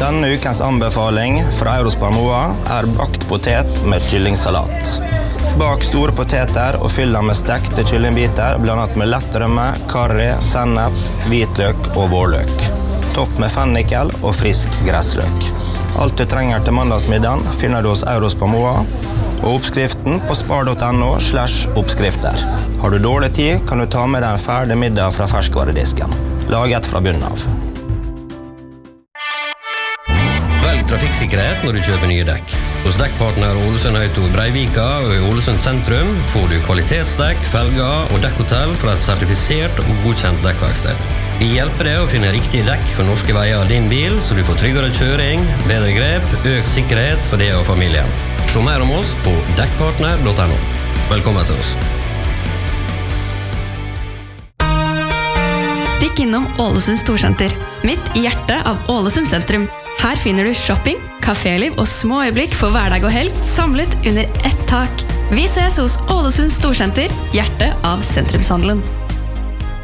Denne ukens anbefaling fra Eurospar Moa bakt potet med kyllingsalat. Bak store poteter og fyll dem med stekte kyllingbiter, blandet med lett rømme, karri, sennep, hvitløk og vårløk. Topp med fennikel og frisk gressløk. Alt du trenger til mandagsmiddagen finner du hos Eurospar Moa, og oppskriften på spar.no/oppskrifter. Har du dårlig tid, kan du ta med deg en ferdig middag fra ferskvaredisken. Laget fra bunnen av. Velg trafikksikkerhet når du kjøper nye dekk. Hos dekkpartner Ålesund Auto Breivika og i Ålesund sentrum får du kvalitetsdekk, felger og dekkhotell fra et sertifisert og godkjent dekkverksted. Vi hjelper deg å finne riktige dekk for norske veier av din bil, så du får tryggere kjøring, bedre grep, økt sikkerhet for deg og familien. Se mer om oss på dekkpartner.no. Velkommen til oss. Stikk innom Ålesund Storsenter, midt i hjertet av Ålesund sentrum. Her finner du shopping, kaféliv og små øyeblikk for hverdag og helg samlet under ett tak. Vi ses hos Ålesund Storsenter, hjertet av sentrumshandelen.